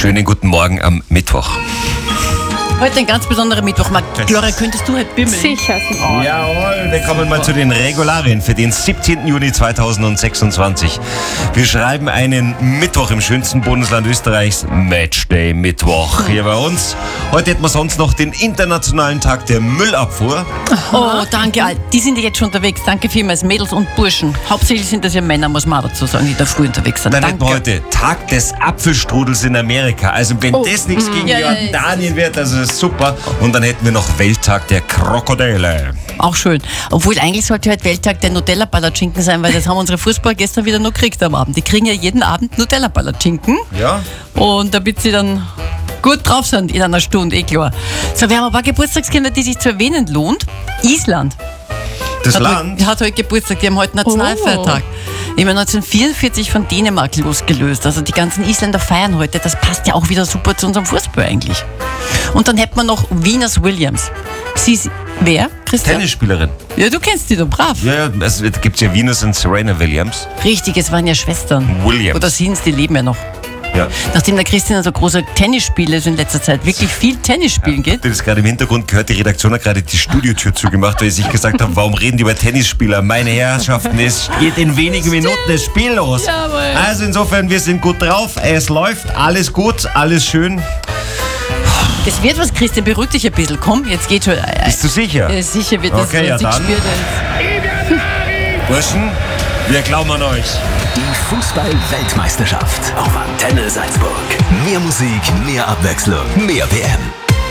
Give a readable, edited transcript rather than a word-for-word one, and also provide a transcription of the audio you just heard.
Schönen guten Morgen am Mittwoch. Heute ein ganz besonderer Mittwoch. Gloria, könntest du heute bimmeln? Sicher. Jawohl, wir kommen mal zu den Regularien für den 17. Juni 2026. Wir schreiben einen Mittwoch im schönsten Bundesland Österreichs, Matchday Mittwoch hier bei uns. Heute hätten wir sonst noch den internationalen Tag der Müllabfuhr. Oh, danke. Die sind ja jetzt schon unterwegs. Danke vielmals, Mädels und Burschen. Hauptsächlich sind das ja Männer, muss man auch dazu sagen, die da früh unterwegs sind. Dann Danke. hätten wir heute Tag des Apfelstrudels in Amerika. Also wenn das nichts gegen Jordanien wird, also das ist super. Und dann hätten wir noch Welttag der Krokodile. Auch schön. Obwohl eigentlich sollte heute Welttag der Nutella-Palatschinken sein, weil das haben unsere Fußballer gestern wieder noch gekriegt am Abend. Die kriegen ja jeden Abend Nutella-Palatschinken. Ja. Und damit sie dann gut drauf sind in einer Stunde, klar. So, wir haben ein paar Geburtstagskinder, die sich zu erwähnen lohnt. Island. Das Land? Hat heute Geburtstag, die haben heute Nationalfeiertag. Ich meine, 1944 von Dänemark losgelöst. Also die ganzen Isländer feiern heute. Das passt ja auch wieder super zu unserem Fußball eigentlich. Und dann hätten wir noch Venus Williams. Sie ist wer, Christian? Tennisspielerin. Ja, du kennst die doch, brav. Ja, es gibt ja Venus und Serena Williams. Richtig, es waren ja Schwestern. Williams. Oder sind's, die leben ja noch. Ja. Nachdem der Christian so großer Tennisspieler ist in letzter Zeit, wirklich viel Tennis spielen geht. Das ist gerade im Hintergrund gehört, die Redaktion hat gerade die Studiotür zugemacht, weil ich gesagt habe, warum reden die über Tennisspieler? Meine Herrschaften, es geht in wenigen Minuten das Spiel los. Jawohl. Also insofern, wir sind gut drauf, es läuft, alles gut, alles schön. Das wird was, Christian, beruhig dich ein bisschen. Komm, jetzt geht schon. Bist du sicher? Sicher wird das Okay, ja dann. gespielt. Burschen, wir glauben an euch. Die Fußball-Weltmeisterschaft auf Antenne Salzburg. Mehr Musik, mehr Abwechslung, mehr WM.